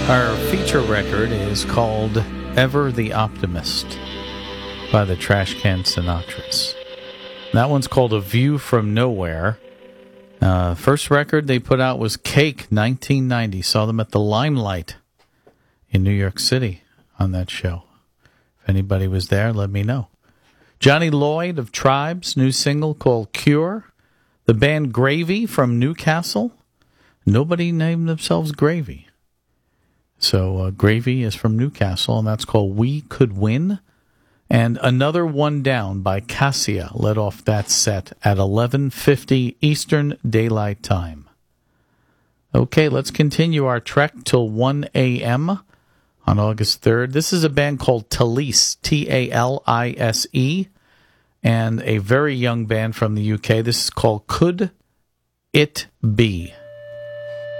Our feature record is called Ever the Optimist by the Trash Can Sinatras. That one's called A View from Nowhere. First record they put out was Cake, 1990. Saw them at the Limelight in New York City on that show. If anybody was there, let me know. Johnny Lloyd of Tribes, new single called Cure. The band Gravy from Newcastle. Nobody named themselves Gravy. So Gravy is from Newcastle, and that's called We Could Win. And Another One Down by Cassia led off that set at 11:50 Eastern Daylight Time. Okay, let's continue our trek till 1 a.m. on August 3rd. This is a band called Talise, Talise, and a very young band from the UK. This is called Could It Be?